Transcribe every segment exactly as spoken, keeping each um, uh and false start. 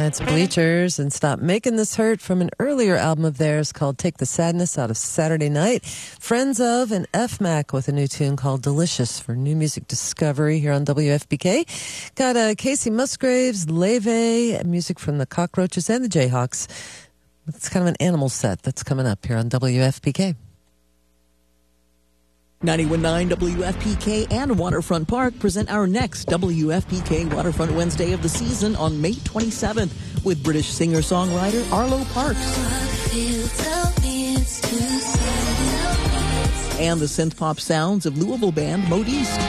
That's Bleachers and Stop Making This Hurt from an earlier album of theirs called Take the Sadness Out of Saturday Night. Friends of and F MAC with a new tune called Delicious for New Music Discovery here on W F P K. Got uh, Casey Musgraves, Leve, music from the Cockroaches and the Jayhawks. It's kind of an animal set that's coming up here on W F P K. ninety-one point nine W F P K and Waterfront Park present our next W F P K Waterfront Wednesday of the season on May twenty-seventh with British singer-songwriter Arlo Parks. And the synth-pop sounds of Louisville band Modiste.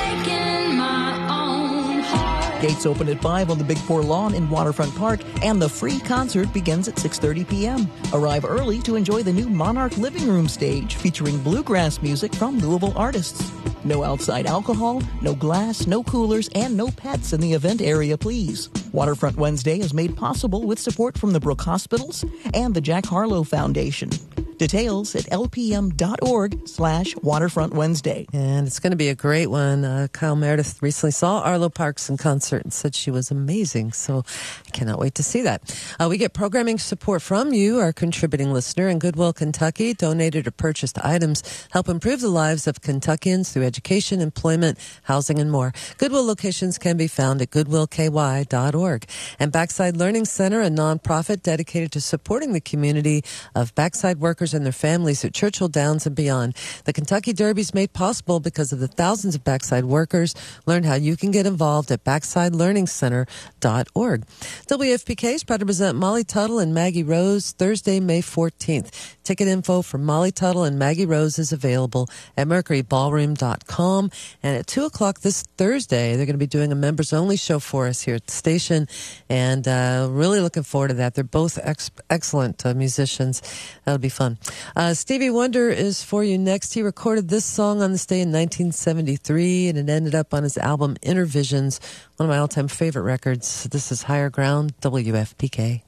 Gates open at five on the Big Four lawn in Waterfront Park, and the free concert begins at six thirty p.m. Arrive early to enjoy the new Monarch Living Room stage featuring bluegrass music from Louisville artists. No outside alcohol, no glass, no coolers, and no pets in the event area, please. Waterfront Wednesday is made possible with support from the Brook Hospitals and the Jack Harlow Foundation. Details at lpm.org slash Waterfront Wednesday. And it's going to be a great one. Uh, Kyle Meredith recently saw Arlo Parks in concert and said she was amazing. So I cannot wait to see that. Uh, we get programming support from you, our contributing listener, and Goodwill Kentucky. Donated or purchased items help improve the lives of Kentuckians through education, employment, housing, and more. Goodwill locations can be found at goodwill k y dot org. And Backside Learning Center, a nonprofit dedicated to supporting the community of Backside workers and their families at Churchill Downs and beyond. The Kentucky Derby is made possible because of the thousands of Backside workers. Learn how you can get involved at backside learning center dot org. W F P K is proud to present Molly Tuttle and Maggie Rose Thursday, May fourteenth. Ticket info for Molly Tuttle and Maggie Rose is available at mercury ballroom dot com. And at two o'clock this Thursday, they're going to be doing a members-only show for us here at the station. And uh, really looking forward to that. They're both ex- excellent uh, musicians. That'll be fun. Uh, Stevie Wonder is for you next. He recorded this song on this day in nineteen seventy-three, and it ended up on his album Inner Visions, one of my all-time favorite records. This is Higher Ground, W F P K.